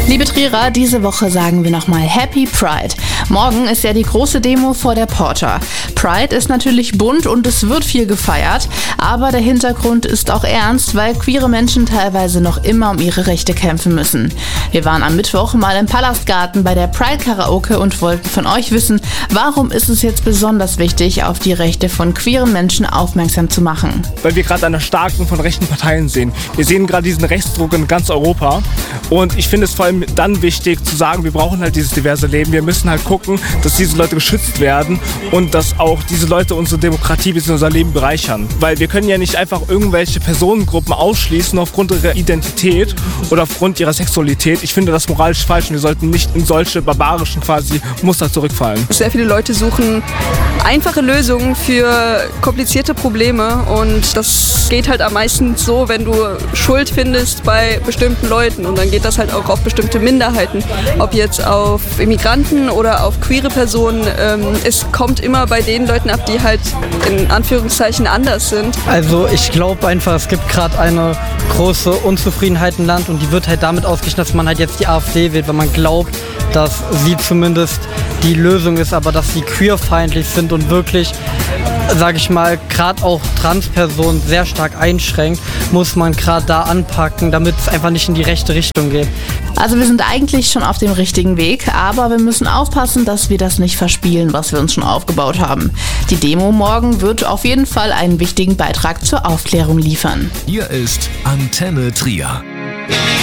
Liebe Trierer, diese Woche sagen wir nochmal Happy Pride. Morgen ist ja die große Demo vor der Porta. Pride ist natürlich bunt und es wird viel gefeiert, aber der Hintergrund ist auch ernst, weil queere Menschen teilweise noch immer um ihre Rechte kämpfen müssen. Wir waren am Mittwoch mal im Palastgarten bei der Pride Karaoke und wollten von euch wissen, warum ist es jetzt besonders wichtig, auf die Rechte von queeren Menschen aufmerksam zu machen. Weil wir gerade eine Starken von rechten Parteien sehen. Wir sehen gerade diesen Rechtsdruck in ganz Europa und ich finde es vor allem dann wichtig zu sagen, wir brauchen halt dieses diverse Leben. Wir müssen halt gucken, dass diese Leute geschützt werden und dass auch diese Leute unsere Demokratie bzw. unser Leben bereichern. Weil wir können ja nicht einfach irgendwelche Personengruppen ausschließen aufgrund ihrer Identität oder aufgrund ihrer Sexualität. Ich finde das moralisch falsch und wir sollten nicht in solche barbarischen quasi Muster zurückfallen. Sehr viele Leute suchen einfache Lösungen für komplizierte Probleme und das geht halt am meisten so, wenn du Schuld findest bei bestimmten Leuten und dann geht das halt auch auf bestimmte Minderheiten, ob jetzt auf Immigranten oder auf queere Personen. Es kommt immer bei den Leuten ab, die halt in Anführungszeichen anders sind. Also ich glaube einfach, es gibt gerade eine große Unzufriedenheit im Land und die wird halt damit ausgeglichen, dass man halt jetzt die AfD wählt, weil man glaubt, dass sie zumindest die Lösung ist, aber dass sie queerfeindlich sind und wirklich, sage ich mal, gerade auch Transpersonen sehr stark einschränkt, muss man gerade da anpacken, damit es einfach nicht in die rechte Richtung geht. Also wir sind eigentlich schon auf dem richtigen Weg, aber wir müssen aufpassen, dass wir das nicht verspielen, was wir uns schon aufgebaut haben. Die Demo morgen wird auf jeden Fall einen wichtigen Beitrag zur Aufklärung liefern. Hier ist Antenne Trier.